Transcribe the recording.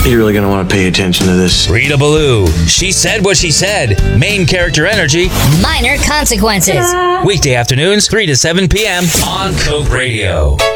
You're really going to want to pay attention to this. Rita Ballou. She said what she said. Main character energy. Minor consequences. Weekday afternoons, 3 to 7 p.m. on Coke Radio.